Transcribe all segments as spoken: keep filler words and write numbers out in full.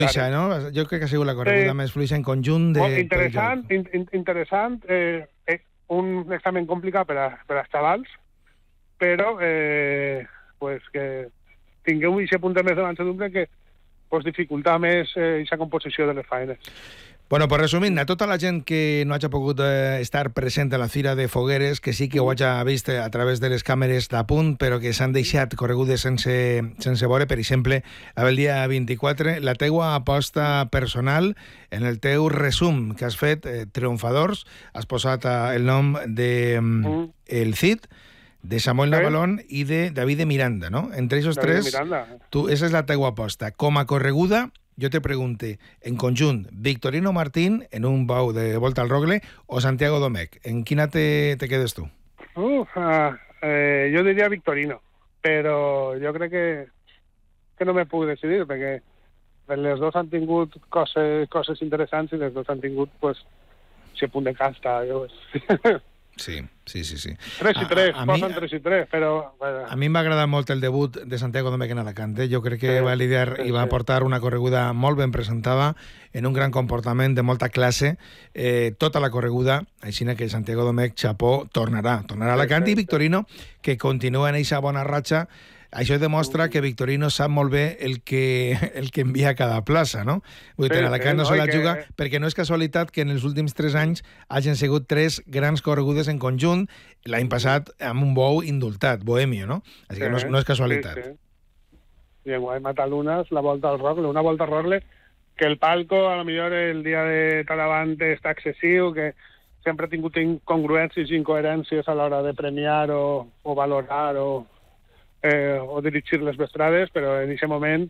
Fluixa, no? Jo crec que ha sigut la correguda sí. més fluixa en conjunt de... Molt interessant, in, in, interessant, eh, eh, un examen complicat per, a, per als xavals, però eh, pues que tingueu aquest punt més de mansedumbre que pues, dificultar més aquesta eh, composició de les faenes. Bueno, pues resumint, a tota la gent que no hagi pogut eh, estar present a la Fira de Fogueres, que sí que ho hagi vist a través de les càmeres d'Apunt, però que s'han deixat corregudes sense, sense veure, per exemple, el dia vint-i-quatre, la teua aposta personal en el teu resum que has fet, eh, Triomfadors, has posat eh, el nom de mm. El Cid, de Samuel Navalón i de David de Miranda, no? Entre aquests tres, tu, esa és la teua aposta. Com a correguda, jo te pregunte, en conjunt, Victorino Martín en un bou de Volta al Rogle o Santiago Domecq? En quina te, te quedes tu? Uh, uh, eh, jo diria Victorino, però jo crec que, que no me puc decidir, perquè les dos han tingut coses, coses interessants i les dos han tingut, pues, si punt de casta, jo... Sí, sí, sí, sí. tres i tres, posen tres i tres, però... Bueno. A mi em va agradar molt el debut de Santiago Domecq en Alacante. Jo crec que sí, va lidiar sí, i va portar una correguda molt ben presentada, en un gran comportament, de molta classe, eh, tota la correguda, així que Santiago Domecq, xapó, tornarà. Tornarà a Alacante sí, sí, i Victorino, que continua en eixa bona ratxa. Això demostra que Victorino sap molt bé el que, el que envia a cada plaça, no? Vull dir, sí, Alacant sí, no se la juga, que... perquè no és casualitat que en els últims tres anys hagin sigut tres grans corregudes en conjunt, l'any passat amb un bou indultat, Bohemio, no? Així sí, que no és, no és casualitat. Sí, sí. I en Guai Matalunas, la Volta al Rogle, una Volta al Rogle que el palco, a lo millor el dia de Talavante està excessiu, que sempre ha tingut incongruències i incoherències a l'hora de premiar o, o valorar o... Eh, o dirigir les vesprades, però en aquest moment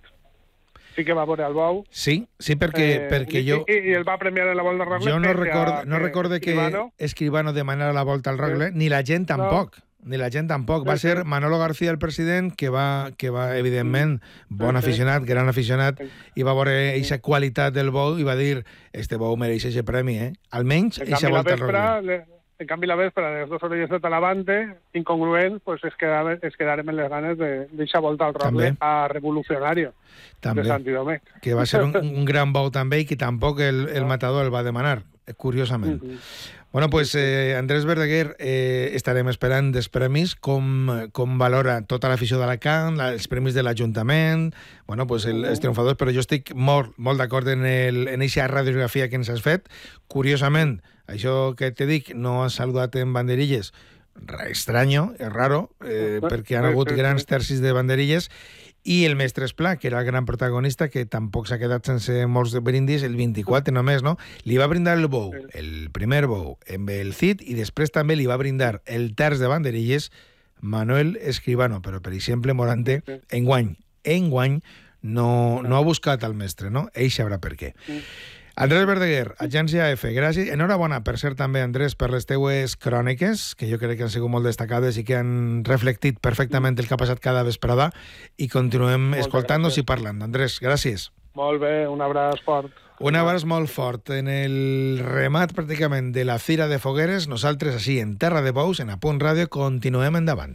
sí que va veure el bou. Sí, sí, perquè, eh, perquè i, jo... I, I el va premiar en la Volta al Rogle. Jo no recordo, no recorde que Escribano, Escribano demanara la Volta al Rogle, sí. ni la gent tampoc. No. Ni la gent tampoc. Va sí, ser Manolo García, el president, que va, que va evidentment, bon sí, aficionat, gran aficionat, sí. i va veure aquesta qualitat del bou i va dir, este bou mereix aquest premi, eh? Almenys aquesta Volta al Rogle. Le... En canvi, la vespre, les dues orelles de Talavante, incongruent, pues es, quedava, es quedarem en les ganes d'eixa Volta al Rogle a Revolucionario també. De Santi Domecq. Que va ser un, un gran bou també i que tampoc el, el matador el va demanar, curiosament. Uh -huh. Bueno, pues eh, Andrés Verdaguer, eh, estarem esperant dels premis, com, com valora tota l'afició d'Alacant, els premis de l'Ajuntament, bueno, pues el, els triomfadors, però jo estic molt, molt d'acord en aquesta radiografia que ens has fet. Curiosament, això que te dic, no has saludat en banderilles, estranyo, és raro, eh, perquè han hagut grans tercis de banderilles, i el mestre Esplà, que era el gran protagonista, que tampoc s'ha quedat sense molts brindis, el vint-i-quatre només, no? Li va brindar el bou, el primer bou, amb el Cid, i després també li va brindar el terç de banderilles Manuel Escribano, però, per exemple, Morante, enguany, enguany, no, no ha buscat el mestre, no? Ell sabrà per què. Andrés Verdaguer, Agència F, gràcies. Enhorabona, per cert, també, Andrés, per les teues cròniques, que jo crec que han sigut molt destacades i que han reflectit perfectament el que ha passat cada vesprada, i continuem escoltant-nos i parlant. Andrés, gràcies. Molt bé, un abraç fort. Un abraç molt fort. En el remat, pràcticament, de la Fira de Fogueres, nosaltres, així, en Terra de Bous, en Apunt Ràdio, continuem endavant.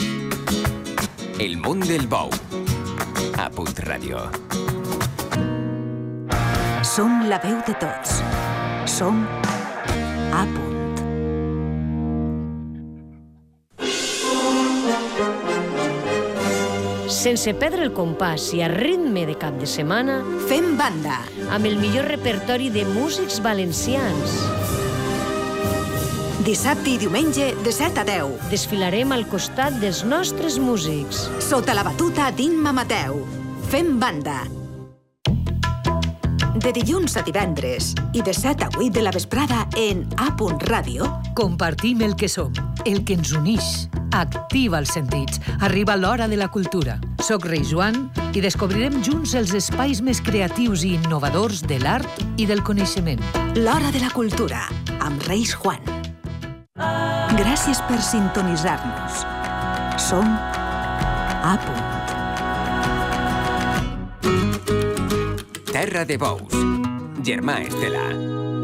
El món del bou. Apunt Ràdio. Som la veu de tots. Som A Punt. Sense perdre el compàs i a ritme de cap de setmana, fem banda amb el millor repertori de músics valencians. Dissabte i diumenge de set a deu. Desfilarem al costat dels nostres músics. Sota la batuta d'Imma Mateu. Fem banda. De dilluns a divendres i de set a vuit de la vesprada en A Punt Ràdio. Compartim el que som, el que ens unix. Activa els sentits. Arriba l'hora de la cultura. Soc Rei Joan i descobrirem junts els espais més creatius i innovadors de l'art i del coneixement. L'hora de la cultura, amb Reis Juan. Gràcies per sintonitzar-nos. Som A Punt. Terra de Bous. Germà Estelà.